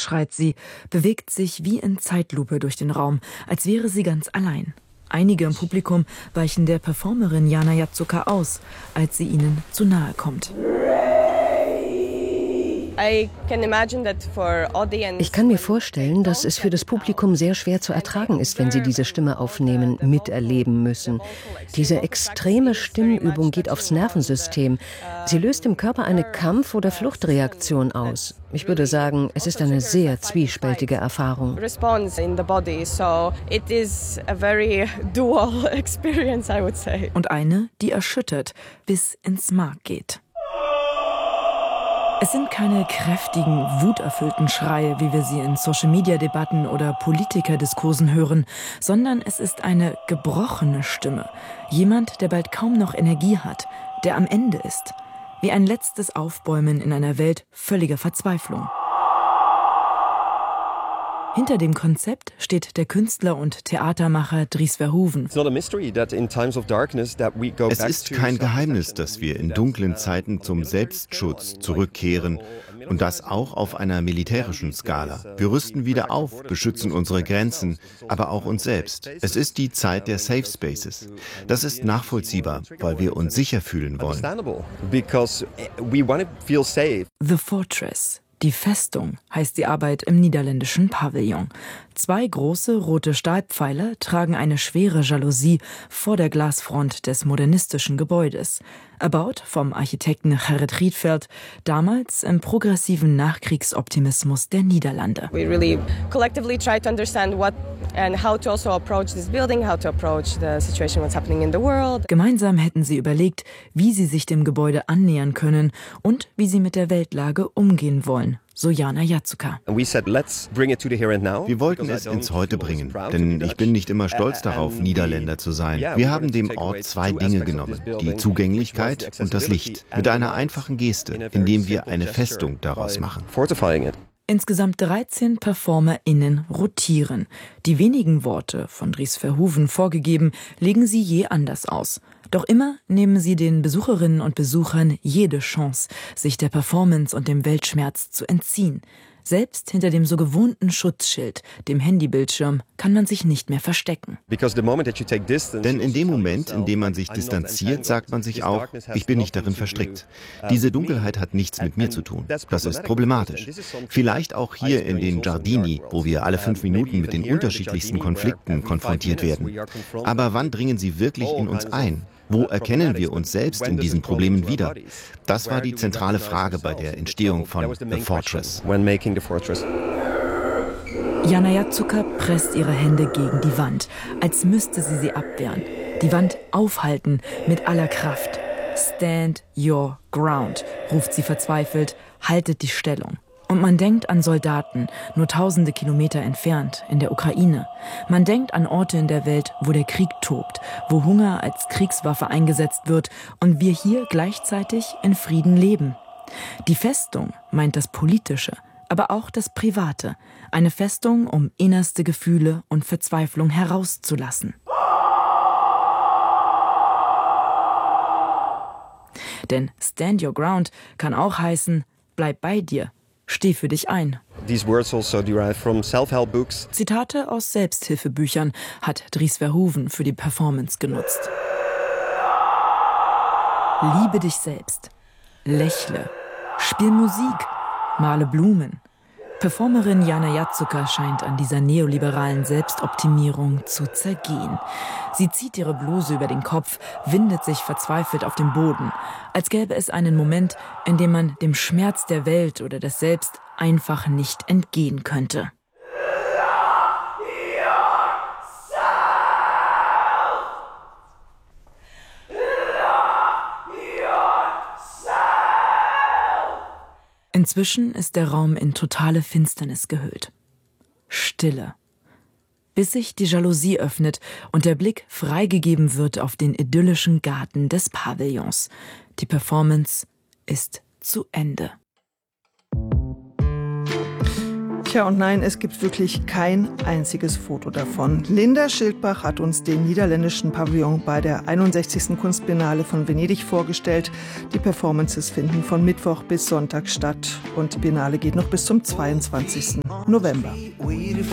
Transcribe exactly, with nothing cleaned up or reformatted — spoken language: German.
schreit sie, bewegt sich wie in Zeitlupe durch den Raum, als wäre sie ganz allein. Einige im Publikum weichen der Performerin Jana Jatsuka aus, als sie ihnen zu nahe kommt. Ich kann mir vorstellen, dass es für das Publikum sehr schwer zu ertragen ist, wenn sie diese Stimme aufnehmen, miterleben müssen. Diese extreme Stimmübung geht aufs Nervensystem. Sie löst im Körper eine Kampf- oder Fluchtreaktion aus. Ich würde sagen, es ist eine sehr zwiespältige Erfahrung. Und eine, die erschüttert, bis ins Mark geht. Es sind keine kräftigen, wuterfüllten Schreie, wie wir sie in Social-Media-Debatten oder Politikerdiskursen hören, sondern es ist eine gebrochene Stimme. Jemand, der bald kaum noch Energie hat, der am Ende ist. Wie ein letztes Aufbäumen in einer Welt völliger Verzweiflung. Hinter dem Konzept steht der Künstler und Theatermacher Dries Verhoeven. Es ist kein Geheimnis, dass wir in dunklen Zeiten zum Selbstschutz zurückkehren und das auch auf einer militärischen Skala. Wir rüsten wieder auf, beschützen unsere Grenzen, aber auch uns selbst. Es ist die Zeit der Safe Spaces. Das ist nachvollziehbar, weil wir uns sicher fühlen wollen. The Fortress. Die Festung heißt die Arbeit im niederländischen Pavillon. Zwei große rote Stahlpfeiler tragen eine schwere Jalousie vor der Glasfront des modernistischen Gebäudes. Erbaut vom Architekten Gerrit Rietveld, damals im progressiven Nachkriegsoptimismus der Niederlande. We really collectively try to understand what and how to also approach this building, how to approach the situation what's happening in the world. Gemeinsam hätten sie überlegt, wie sie sich dem Gebäude annähern können und wie sie mit der Weltlage umgehen wollen. So Jana Jatsuka. Wir wollten es ins Heute bringen, denn ich bin nicht immer stolz darauf, Niederländer zu sein. Wir haben dem Ort zwei Dinge genommen, die Zugänglichkeit und das Licht, mit einer einfachen Geste, indem wir eine Festung daraus machen. Insgesamt dreizehn PerformerInnen rotieren. Die wenigen Worte, von Dries Verhoeven vorgegeben, legen sie je anders aus. Doch immer nehmen sie den Besucherinnen und Besuchern jede Chance, sich der Performance und dem Weltschmerz zu entziehen. Selbst hinter dem so gewohnten Schutzschild, dem Handybildschirm, kann man sich nicht mehr verstecken. Denn in dem Moment, in dem man sich distanziert, sagt man sich auch, ich bin nicht darin verstrickt. Diese Dunkelheit hat nichts mit mir zu tun. Das ist problematisch. Vielleicht auch hier in den Giardini, wo wir alle fünf Minuten mit den unterschiedlichsten Konflikten konfrontiert werden. Aber wann dringen sie wirklich in uns ein? Wo erkennen wir uns selbst in diesen Problemen wieder? Das war die zentrale Frage bei der Entstehung von The Fortress. Jana Jatsuka presst ihre Hände gegen die Wand, als müsste sie sie abwehren. Die Wand aufhalten mit aller Kraft. Stand your ground, ruft sie verzweifelt, haltet die Stellung. Und man denkt an Soldaten, nur tausende Kilometer entfernt, in der Ukraine. Man denkt an Orte in der Welt, wo der Krieg tobt, wo Hunger als Kriegswaffe eingesetzt wird und wir hier gleichzeitig in Frieden leben. Die Festung meint das Politische, aber auch das Private. Eine Festung, um innerste Gefühle und Verzweiflung herauszulassen. Denn Stand Your Ground kann auch heißen, bleib bei dir. Steh für dich ein. Zitate aus Selbsthilfebüchern hat Dries Verhoeven für die Performance genutzt. Liebe dich selbst. Lächle. Spiel Musik. Male Blumen. Performerin Jana Jatsuka scheint an dieser neoliberalen Selbstoptimierung zu zergehen. Sie zieht ihre Bluse über den Kopf, windet sich verzweifelt auf den Boden, als gäbe es einen Moment, in dem man dem Schmerz der Welt oder des Selbst einfach nicht entgehen könnte. Inzwischen ist der Raum in totale Finsternis gehüllt. Stille. Bis sich die Jalousie öffnet und der Blick freigegeben wird auf den idyllischen Garten des Pavillons. Die Performance ist zu Ende. Tja, und nein, es gibt wirklich kein einziges Foto davon. Linda Schildbach hat uns den niederländischen Pavillon bei der einundsechzigsten Kunstbiennale von Venedig vorgestellt. Die Performances finden von Mittwoch bis Sonntag statt und die Biennale geht noch bis zum zweiundzwanzigsten November.